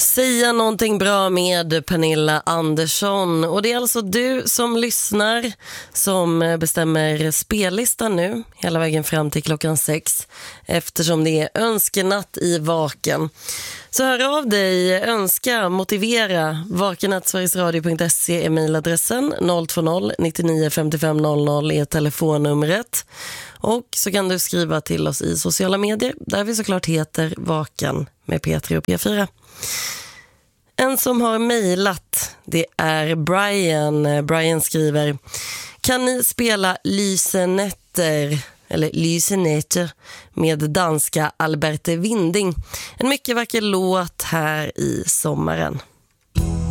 Säga någonting bra med Pernilla Andersson. Och det är alltså du som lyssnar som bestämmer spellistan nu hela vägen fram till klockan 6, eftersom det är önskenatt i Vaken. Så hör av dig, önska, motivera. vaken@sverigesradio.se är mejladressen. 020 99 55 00 är telefonnumret. Och så kan du skriva till oss i sociala medier där vi såklart heter Vaken med P3 och P4. En som har mejlat, det är Brian. Brian skriver: kan ni spela Lysenetter med danska Alberte Winding? En mycket vacker låt här i sommaren.